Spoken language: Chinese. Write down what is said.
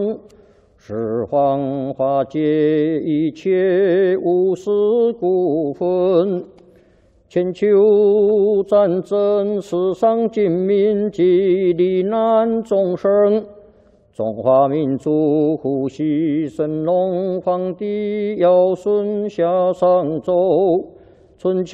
是黄化解一切无私故分。千秋战争，世上尽民及罹难众生。中华民族呼吸神龙皇帝尧舜夏商周，春秋。